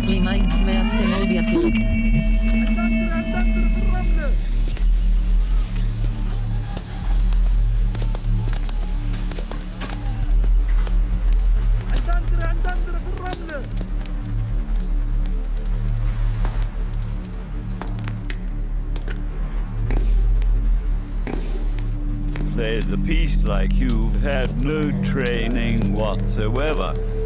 لما يجمع استمعوا بأخيرك. Play the piece like you've had no training whatsoever.